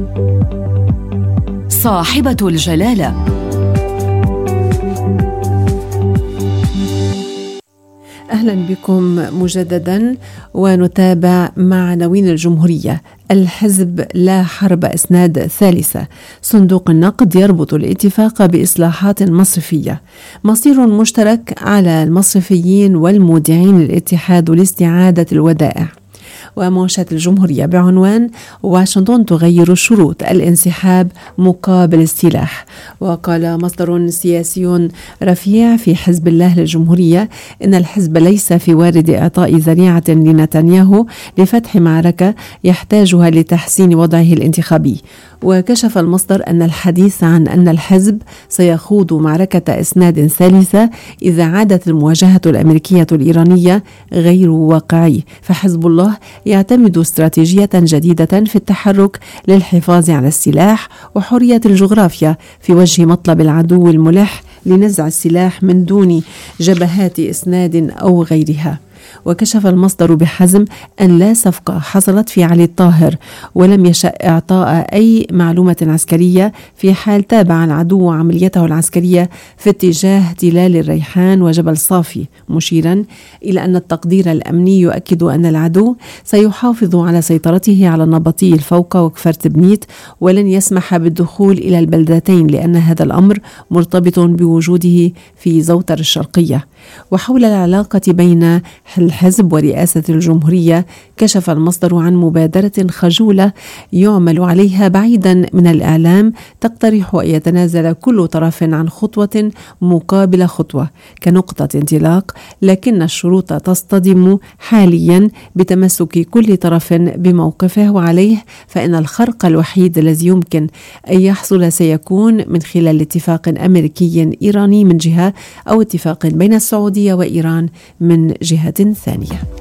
صاحبة الجلالة. أهلا بكم مجددا، ونتابع مع عناوين الجمهورية. الحزب لا حرب إسناد ثالثة. صندوق النقد يربط الاتفاق بإصلاحات مصرفية. مصير مشترك على المصرفيين والمودعين الاتحاد لاستعادة الودائع. ومنشط الجمهورية بعنوان: واشنطن تغير الشروط، الانسحاب مقابل السلاح. وقال مصدر سياسي رفيع في حزب الله للجمهورية إن الحزب ليس في وارد إعطاء ذريعة لنتنياهو لفتح معركة يحتاجها لتحسين وضعه الانتخابي. وكشف المصدر أن الحديث عن أن الحزب سيخوض معركة إسناد ثالثة إذا عادت المواجهة الأمريكية الإيرانية غير واقعي، فحزب الله يعتمد استراتيجية جديدة في التحرك للحفاظ على السلاح وحرية الجغرافيا في وجه مطلب العدو الملح لنزع السلاح من دون جبهات إسناد أو غيرها. وكشف المصدر بحزم أن لا صفقة حصلت في علي الطاهر، ولم يشأ إعطاء أي معلومة عسكرية في حال تابع العدو عمليته العسكرية في اتجاه تلال الريحان وجبل صافي، مشيرا إلى أن التقدير الأمني يؤكد أن العدو سيحافظ على سيطرته على النبطي الفوق وكفر تبنيت، ولن يسمح بالدخول إلى البلدتين لأن هذا الأمر مرتبط بوجوده في زوتر الشرقية. وحول العلاقة بين الحزب ورئاسة الجمهورية، كشف المصدر عن مبادرة خجولة يعمل عليها بعيدا من الإعلام، تقترح أن يتنازل كل طرف عن خطوة مقابل خطوة كنقطة انطلاق، لكن الشروط تصطدم حاليا بتمسك كل طرف بموقفه، وعليه فإن الخرق الوحيد الذي يمكن أن يحصل سيكون من خلال اتفاق أمريكي إيراني من جهة، أو اتفاق بين السعودية وإيران من جهة ثانية.